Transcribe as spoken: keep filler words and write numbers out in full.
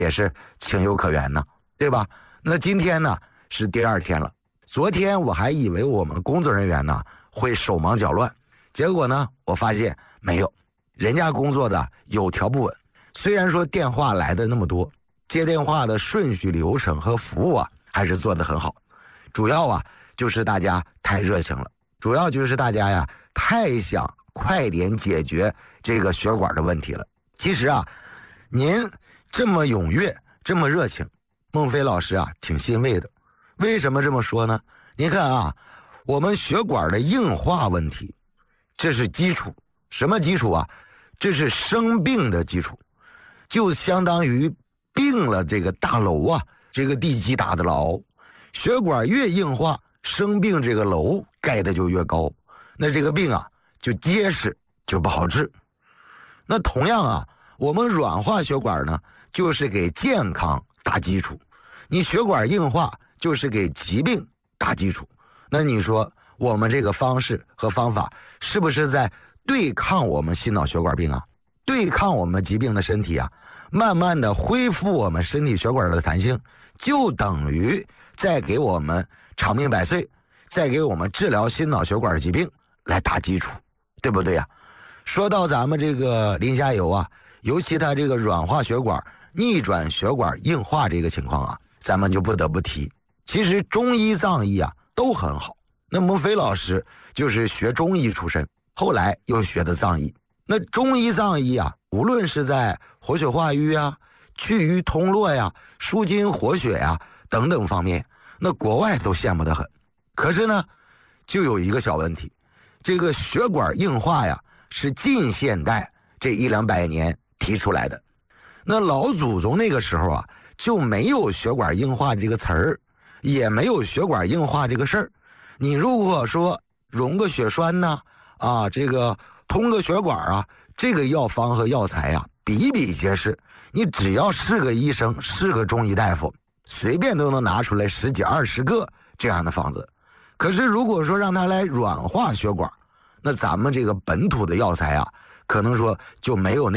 也是情有可原呢，对吧？那今天呢是第二天了，昨天我还以为我们工作人员呢会手忙脚乱，结果呢我发现没有，人家工作的有条不紊。虽然说电话来的那么多，接电话的顺序流程和服务啊还是做得很好，主要啊就是大家太热情了，主要就是大家呀太想快点解决这个血管的问题了。其实啊您这么踊跃这么热情，孟非老师啊挺欣慰的。为什么这么说呢？您看啊，我们血管的硬化问题，这是基础。什么基础啊？这是生病的基础，就相当于病了这个大楼啊，这个地基打得牢，血管越硬化，生病这个楼盖的就越高，那这个病啊就结实，就不好治。那同样啊，我们软化血管呢，就是给健康打基础，你血管硬化就是给疾病打基础。那你说我们这个方式和方法是不是在对抗我们心脑血管病啊，对抗我们疾病的身体啊，慢慢的恢复我们身体血管的弹性，就等于在给我们长命百岁，再给我们治疗心脑血管疾病来打基础，对不对呀？说到咱们这个磷虾油啊，尤其它这个软化血管逆转血管硬化这个情况啊，咱们就不得不提，其实中医藏医啊都很好。那孟非老师就是学中医出身，后来又学的藏医。那中医藏医啊，无论是在活血化瘀啊、去瘀通络呀、舒筋活血呀等等方面，那国外都羡慕得很。可是呢就有一个小问题，这个血管硬化呀是近现代这一两百年提出来的，那老祖宗那个时候啊就没有血管硬化这个词儿，也没有血管硬化这个事儿。你如果说溶个血栓呢，啊，这个通个血管啊，这个药方和药材啊比比皆是，你只要是个医生，是个中医大夫，随便都能拿出来十几二十个这样的方子。可是如果说让他来软化血管，那咱们这个本土的药材啊，可能说就没有那